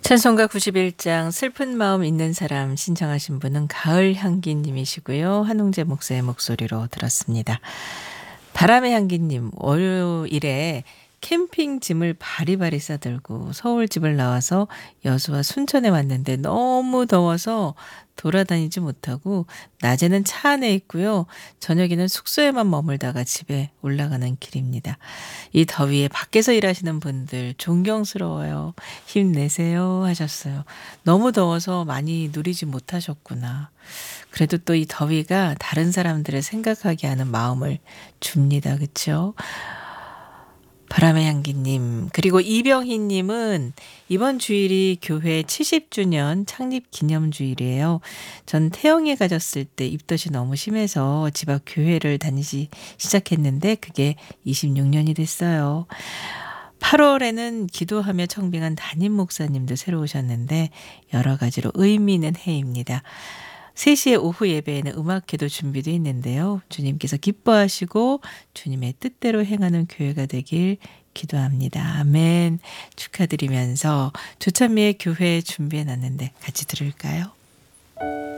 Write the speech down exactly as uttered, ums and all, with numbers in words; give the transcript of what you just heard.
찬송가 구십일 장 슬픈 마음 있는 사람 신청하신 분은 가을 향기 님이시고요. 한웅재 목사의 목소리로 들었습니다. 바람의 향기 님, 월요일에 캠핑 짐을 바리바리 싸들고 서울 집을 나와서 여수와 순천에 왔는데 너무 더워서 돌아다니지 못하고 낮에는 차 안에 있고요. 저녁에는 숙소에만 머물다가 집에 올라가는 길입니다. 이 더위에 밖에서 일하시는 분들 존경스러워요. 힘내세요 하셨어요. 너무 더워서 많이 누리지 못하셨구나. 그래도 또 이 더위가 다른 사람들을 생각하게 하는 마음을 줍니다. 그렇죠? 바람의 향기님, 그리고 이병희님은 이번 주일이 교회 칠십 주년 창립 기념주일이에요. 전 태영에 가졌을 때 입덧이 너무 심해서 집 앞 교회를 다니시 시작했는데 그게 이십육 년이 됐어요. 팔월에는 기도하며 청빙한 담임 목사님도 새로 오셨는데 여러 가지로 의미 있는 해입니다. 세 시에 오후 예배에는 음악회도 준비되어 있는데요. 주님께서 기뻐하시고 주님의 뜻대로 행하는 교회가 되길 기도합니다. 아멘. 축하드리면서 조찬미의 교회 준비해놨는데 같이 들을까요?